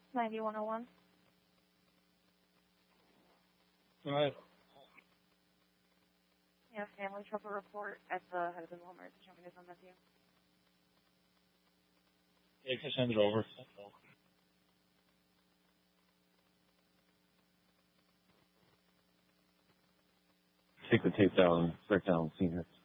9101. All right. Yeah, family trouble report at the head of the Walmart. Did you want me to send that to you? Yeah, you can send it over. Take the tape down and break down the scene here.